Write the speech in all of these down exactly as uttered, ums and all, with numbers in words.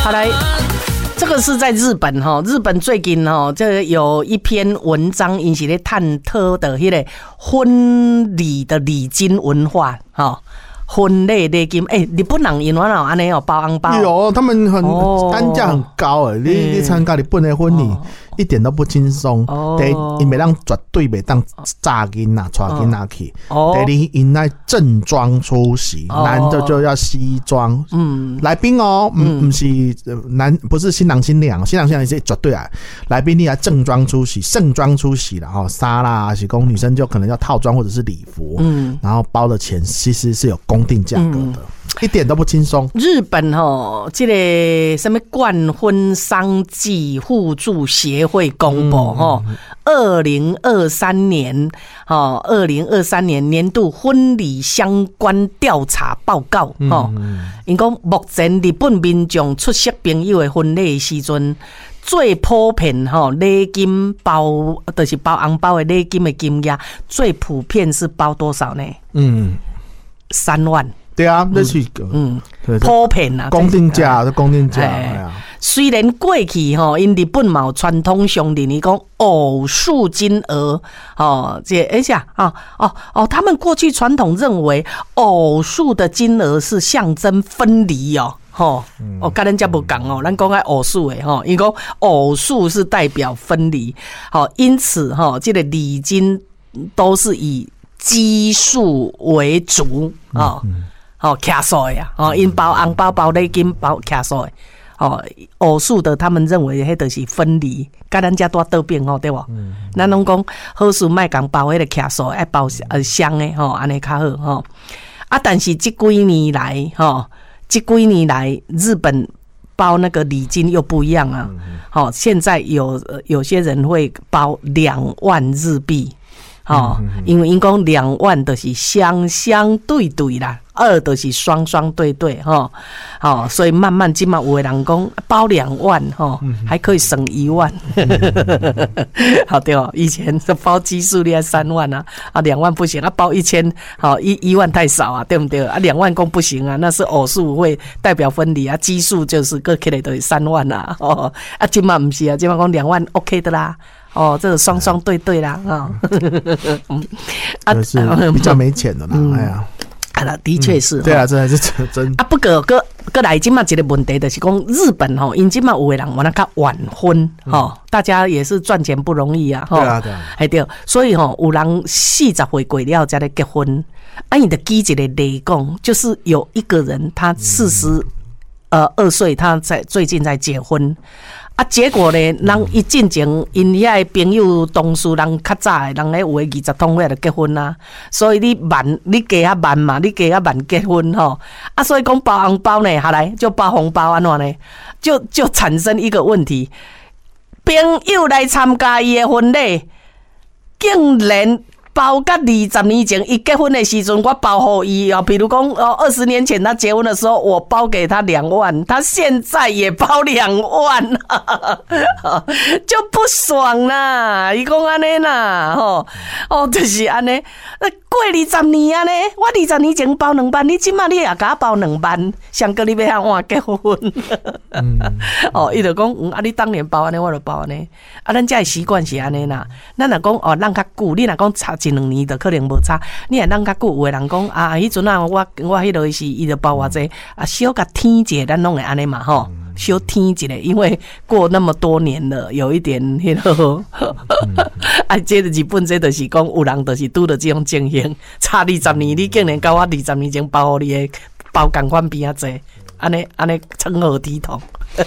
好来。这个是在日本哈，日本最近哈，这个有一篇文章，引起咧探讨的迄个婚礼的礼金文化哈。婚礼礼金，哎、欸，日本人因为哪有安尼哦包红包？ 有，他们很、哦、单价很高哎、欸，你你参加日本的婚礼、哦、一点都不轻松。 哦， 第一，因袂当绝对袂当炸囡仔、带囡仔去。哦，第二，因爱正装出席，哦、男的就要西装。嗯，来宾哦，嗯，不是男，不是新郎新娘，新郎新娘是绝对啊，来宾你要正装出席，盛装出席了哈，纱啦，是讲女生就可能要套装或者是礼服。嗯，然后包的钱其实是有公定价格的、嗯，一点都不轻松。日本吼，这个什么冠婚丧祭互助协会公布吼，二零二三年哈，二零二三年年度婚礼相关调查报告吼，因讲目前日本民众出席朋友的婚礼的时阵。最普遍吼礼金包，就是包红包的礼金的金额，最普遍是包多少呢？嗯，三万。 对啊，那是嗯，普遍啊， 公定价，是公定价。哎呀， 虽然过去吼，因日本嘛有传统上认为讲偶数金额，哦，这而且啊，哦哦，他们过去传统认为偶数的金额是象征分离哦。吼，我跟人家不讲哦，咱讲爱偶数诶吼，因讲偶数是代表分离，好，因此哈，这个礼金都是以奇数为主啊，好，卡数呀，哦，因包红包包礼金包卡数诶，哦，偶数的他们认为迄就是分离，跟人家多倒边吼，对不？咱拢讲好事卖讲包迄个卡数，爱包呃香诶吼，安尼较好吼。啊，但是这几年来吼。这几年来，日本包那个礼金又不一样啊。好、嗯哦，现在有有些人会包两万日币，哦，嗯、因为因讲两万就是相相对对啦，二就是双双对对哈。好、哦，所以慢慢今嘛有的人讲包两万哈、哦嗯，还可以省一万。好对哦，以前是包基数你要三万啊，啊两万不行，啊包一千，好一一万太少啊，对不对？啊两万公不行啊，那是偶数会代表分离啊，基数就是各起来都是三万啊，哦啊今嘛不是啊，今嘛讲两万 OK 的啦。哦，这个双双对对啦，啊、哦， 啊，是比较没钱的啦，嗯、哎呀， 好了，的确是、嗯， 对啊，这还是真啊。不过，个个来今嘛一个问题就是讲，日本吼，因今嘛有的人往那个晚婚，吼、嗯，大家也是赚钱不容易啊， 对啊，对啊， 还对，所以吼，有人四十岁过了才来结婚，啊，你的记一个例讲，就是有一个人他四十、嗯、呃二岁，他在最近在结婚。啊，结果呢，人一进前，因遐的朋友同事人较早的，人咧有诶二十通岁就结婚啦，所以你慢，你加较慢嘛，你加较慢结婚吼，啊，所以讲包红包呢，下来就包红包安怎呢？就就产生一个问题，朋友来参加伊诶婚礼，竟然。包甲二十年前一结婚的时阵，我包给伊哦，比如讲哦，二十年前他结婚的时候，我包给他两万，他现在也包两万，就不爽啦。伊讲安尼啦，吼，哦，就是安尼。过二十年安尼，我二十年前包两万，你即马你也甲我包两万，上个你要安怎结婚？嗯、哦，伊就讲，嗯，啊，你当年包安尼，我就包安尼。啊，咱遮的习惯是安尼啦。咱若讲哦，咱较久，你若讲差一两年，就可能无差。你若咱较久，有的人讲啊，迄阵啊，我我迄落是伊就包偌济，啊，小甲添一下，咱拢会安尼嘛吼。小添一下，因为过那么多年了，有一点迄落，啊，这日本这就是讲，有人就是拄着这种情形，差二十年，你竟然甲我二十年前包互你的包共款比较济，安尼安尼成何体统？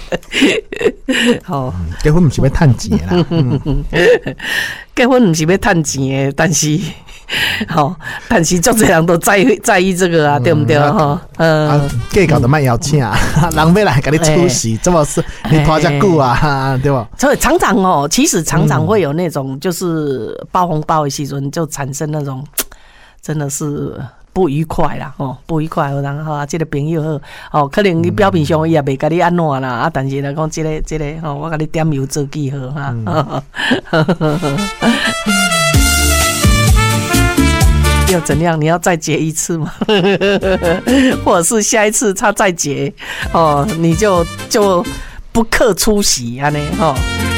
好、嗯，结婚不是要赚钱啦、嗯， 结婚不是要赚钱的，但是。好，但是足侪人都在意在意这个啊，嗯、对不对哈？嗯， 啊，计较就卖邀请啊，人要来给你出席，这么是你拖遮久啊，对吧？ 所以常常哦，其实常常会有那种就是包红包的时阵，就产生那种真的是。不愉快啦，吼，不愉快，然后啊，这个朋友好，哦，可能你表面上伊也袂甲你安怎啦，啊，但是来讲，这个这个吼，我甲你点油做记号哈。嗯、有怎样？你要再结一次吗？或者是下一次他再结哦，你就就不克出席啊？呢，哦。